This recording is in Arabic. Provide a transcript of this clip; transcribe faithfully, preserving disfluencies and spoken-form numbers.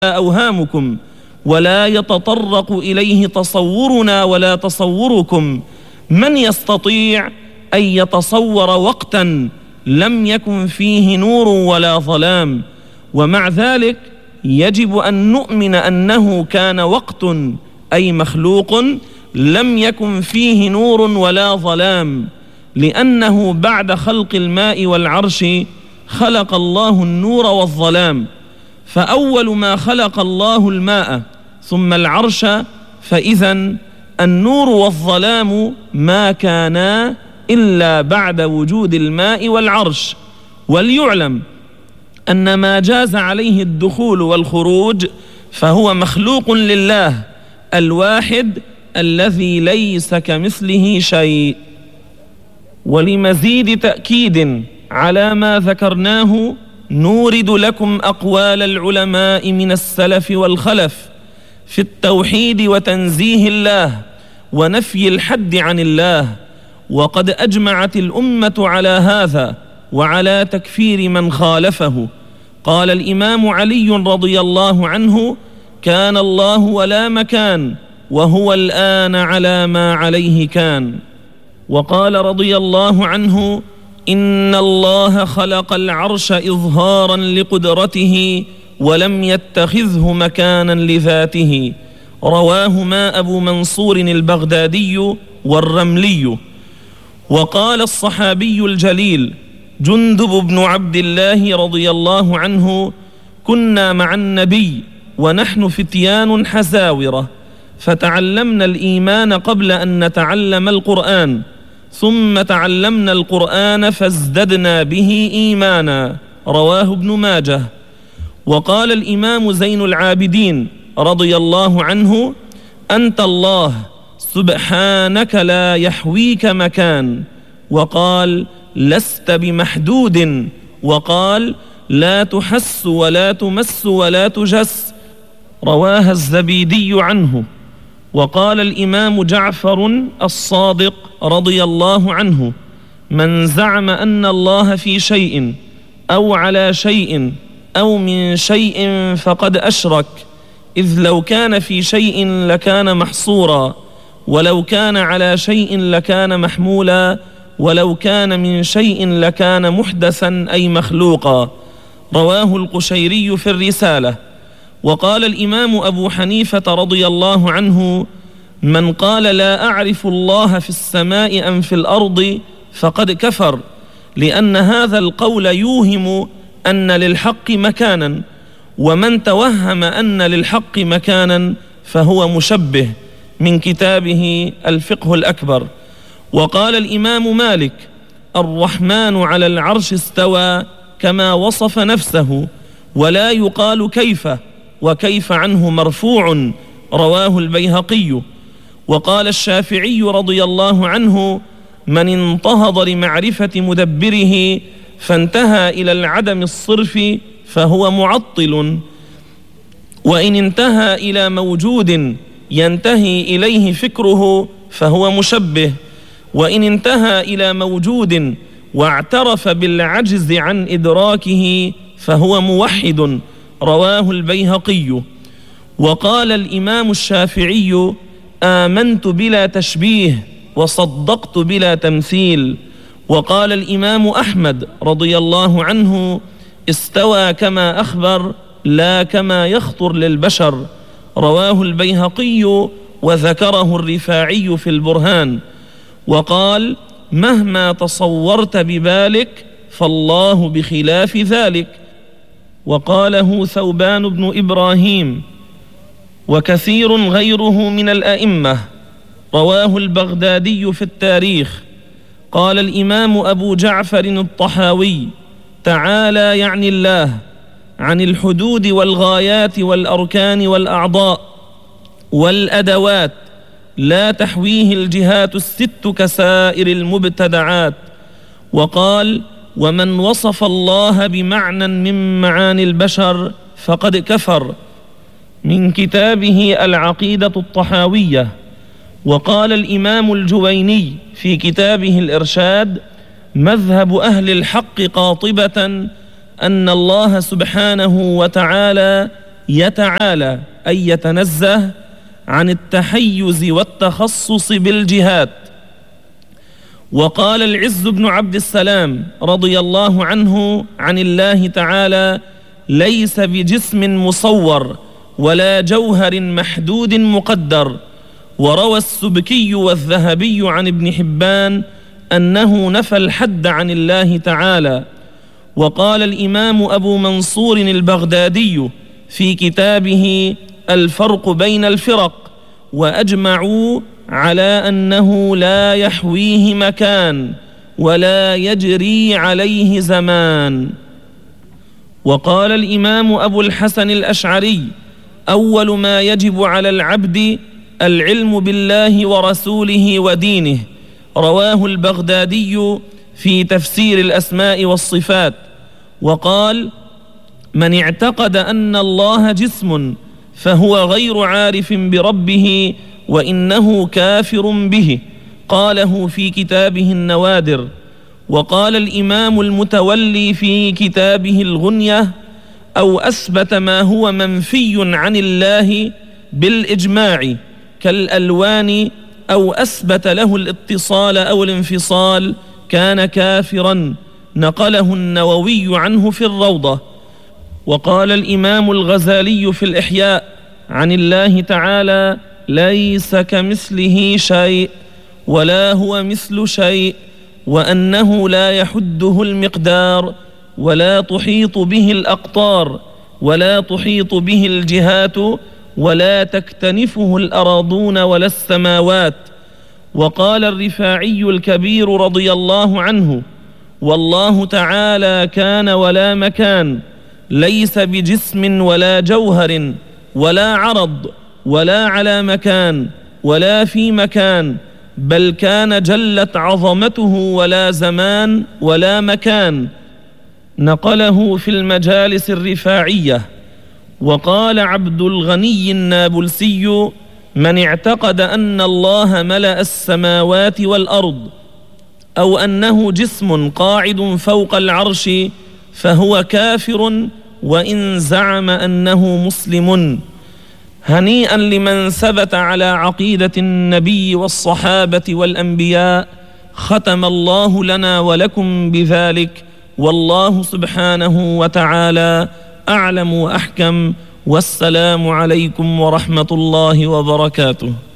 أوهامكم ولا يتطرق إليه تصورنا ولا تصوركم. من يستطيع أن يتصور وقتا لم يكن فيه نور ولا ظلام؟ ومع ذلك يجب أن نؤمن أنه كان وقت أي مخلوق لم يكن فيه نور ولا ظلام، لأنه بعد خلق الماء والعرش خلق الله النور والظلام. فأول ما خلق الله الماء ثم العرش، فإذا النور والظلام ما كانا إلا بعد وجود الماء والعرش. وليعلم أن ما جاز عليه الدخول والخروج فهو مخلوق لله الواحد الذي ليس كمثله شيء. ولمزيد تأكيد على ما ذكرناه نورد لكم أقوال العلماء من السلف والخلف في التوحيد وتنزيه الله ونفي الحد عن الله، وقد أجمعت الأمة على هذا وعلى تكفير من خالفه. قال الإمام علي رضي الله عنه: كان الله ولا مكان، وهو الآن على ما عليه كان. وقال رضي الله عنه: إن الله خلق العرش إظهارا لقدرته ولم يتخذه مكانا لذاته. رواهما أبو منصور البغدادي والرملي. وقال الصحابي الجليل جندب بن عبد الله رضي الله عنه: كنا مع النبي ونحن فتيان حزاورة، فتعلمنا الإيمان قبل أن نتعلم القرآن، ثم تعلمنا القرآن فازددنا به إيمانا. رواه ابن ماجه. وقال الإمام زين العابدين رضي الله عنه: أنت الله سبحانك لا يحويك مكان. وقال: لست بمحدود. وقال: لا تحس ولا تمس ولا تجس. رواها الزبيدي عنه. وقال الإمام جعفر الصادق رضي الله عنه: من زعم أن الله في شيء أو على شيء أو من شيء فقد أشرك، إذ لو كان في شيء لكان محصورا، ولو كان على شيء لكان محمولا، ولو كان من شيء لكان محدثا أي مخلوقا. رواه القشيري في الرسالة. وقال الإمام أبو حنيفة رضي الله عنه: من قال لا أعرف الله في السماء أم في الأرض فقد كفر، لأن هذا القول يوهم أن للحق مكانا، ومن توهم أن للحق مكانا فهو مشبه. من كتابه الفقه الأكبر. وقال الإمام مالك: الرحمن على العرش استوى كما وصف نفسه، ولا يقال كيف، وكيف عنه مرفوع. رواه البيهقي. وقال الشافعي رضي الله عنه: من انتهض لمعرفة مدبره فانتهى إلى العدم الصرف فهو معطل، وإن انتهى إلى موجود ينتهي إليه فكره فهو مشبه، وإن انتهى إلى موجود واعترف بالعجز عن إدراكه فهو موحد. رواه البيهقي. وقال الإمام الشافعي: آمنت بلا تشبيه وصدقت بلا تمثيل. وقال الإمام أحمد رضي الله عنه: استوى كما أخبر لا كما يخطر للبشر. رواه البيهقي وذكره الرفاعي في البرهان. وقال: مهما تصورت ببالك فالله بخلاف ذلك. وقاله ثوبان بن إبراهيم وكثير غيره من الأئمة. رواه البغدادي في التاريخ. قال الإمام أبو جعفر الطحاوي: تعالى يعني الله عن الحدود والغايات والأركان والأعضاء والأدوات، لا تحويه الجهات الست كسائر المبتدعات. وقال: ومن وصف الله بمعنى من معاني البشر فقد كفر. من كتابه العقيدة الطحاوية. وقال الإمام الجويني في كتابه الإرشاد: مذهب أهل الحق قاطبة أن الله سبحانه وتعالى يتعالى أي يتنزه عن التحيز والتخصص بالجهات. وقال العز بن عبد السلام رضي الله عنه عن الله تعالى: ليس بجسم مصور ولا جوهر محدود مقدر. وروى السبكي والذهبي عن ابن حبان أنه نفى الحد عن الله تعالى. وقال الإمام أبو منصور البغدادي في كتابه الفرق بين الفرق: وأجمعوا على أنه لا يحويه مكان ولا يجري عليه زمان. وقال الإمام أبو الحسن الأشعري: أول ما يجب على العبد العلم بالله ورسوله ودينه. رواه البغدادي في تفسير الأسماء والصفات. وقال: من اعتقد أن الله جسم فهو غير عارف بربه وإنه كافر به. قاله في كتابه النوادر. وقال الإمام المتولي في كتابه الغنية: أو أثبت ما هو منفي عن الله بالإجماع كالألوان، أو أثبت له الاتصال أو الانفصال، كان كافرا. نقله النووي عنه في الروضة. وقال الإمام الغزالي في الإحياء عن الله تعالى: ليس كمثله شيء ولا هو مثل شيء، وأنه لا يحده المقدار ولا تحيط به الأقطار ولا تحيط به الجهات ولا تكتنفه الأراضون ولا السماوات. وقال الرفاعي الكبير رضي الله عنه: والله تعالى كان ولا مكان، ليس بجسم ولا جوهر ولا عرض ولا على مكان ولا في مكان، بل كان جلت عظمته ولا زمان ولا مكان. نقله في المجالس الرفاعية. وقال عبد الغني النابلسي: من اعتقد أن الله ملأ السماوات والأرض أو أنه جسم قاعد فوق العرش فهو كافر، وإن زعم أنه مسلم. هنيئا لمن ثبت على عقيدة النبي والصحابة والأنبياء. ختم الله لنا ولكم بذلك، والله سبحانه وتعالى أعلم وأحكم. والسلام عليكم ورحمة الله وبركاته.